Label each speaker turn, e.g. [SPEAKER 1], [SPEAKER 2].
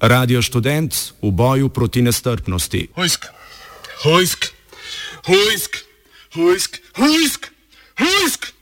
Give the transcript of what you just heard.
[SPEAKER 1] Radio Študent v boju proti nestrpnosti.
[SPEAKER 2] Hujsk, hujsk, hujsk, hujsk, hujsk, hujsk.